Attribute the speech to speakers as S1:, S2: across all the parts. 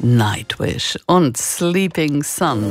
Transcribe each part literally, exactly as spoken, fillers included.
S1: Nightwish und Sleeping Sun.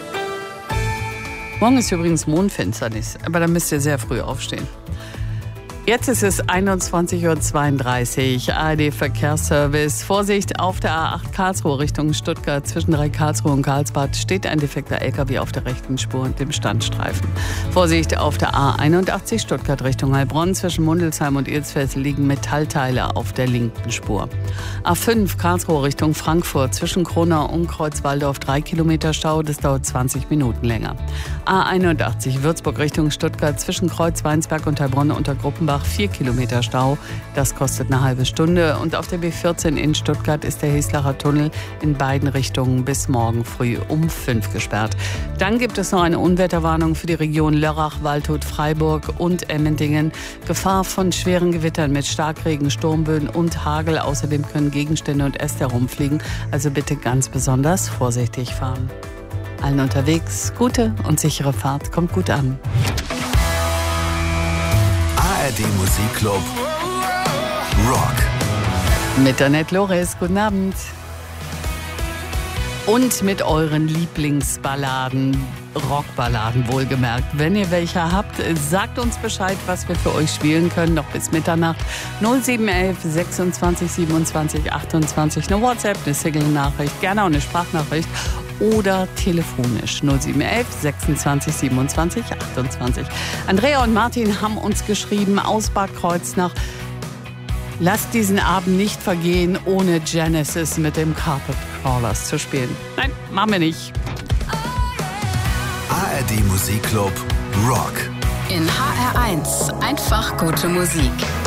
S1: Morgen ist übrigens Mondfinsternis, aber da müsst ihr sehr früh aufstehen. Jetzt ist es einundzwanzig Uhr zweiunddreißig, A R D-Verkehrsservice. Vorsicht, auf der A acht Karlsruhe Richtung Stuttgart zwischen drei Karlsruhe und Karlsbad steht ein defekter L K W auf der rechten Spur und dem Standstreifen. Vorsicht, auf der A einundachtzig Stuttgart Richtung Heilbronn zwischen Mundelsheim und Ilsfeld liegen Metallteile auf der linken Spur. A fünf Karlsruhe Richtung Frankfurt zwischen Kronau und Kreuzwaldorf drei Kilometer Stau, das dauert zwanzig Minuten länger. A einundachtzig Würzburg Richtung Stuttgart zwischen Kreuzweinsberg und Heilbronn unter Gruppenbach vier Kilometer Stau, das kostet eine halbe Stunde. Und auf der B vierzehn in Stuttgart ist der Heslacher Tunnel in beiden Richtungen bis morgen früh um fünf gesperrt. Dann gibt es noch eine Unwetterwarnung für die Region Lörrach, Waldshut, Freiburg und Emmendingen. Gefahr von schweren Gewittern mit Starkregen, Sturmböen und Hagel. Außerdem können Gegenstände und Äste herumfliegen. Also bitte ganz besonders vorsichtig fahren. Allen unterwegs, gute und sichere Fahrt. Kommt gut an.
S2: A R D Musikclub Rock.
S1: Mit Annette Loris, guten Abend. Und mit euren Lieblingsballaden, Rockballaden wohlgemerkt. Wenn ihr welche habt, sagt uns Bescheid, was wir für euch spielen können, noch bis Mitternacht. null sieben eins eins sechsundzwanzig siebenundzwanzig achtundzwanzig, eine WhatsApp, eine Single-Nachricht, gerne auch eine Sprachnachricht oder telefonisch null sieben eins eins sechsundzwanzig siebenundzwanzig achtundzwanzig. Andrea und Martin haben uns geschrieben aus Bad Kreuznach: Lasst diesen Abend nicht vergehen, ohne Genesis mit dem Carpet Crawlers zu spielen. Nein, machen wir nicht.
S2: A R D Musikclub Rock.
S3: In H R eins einfach gute Musik.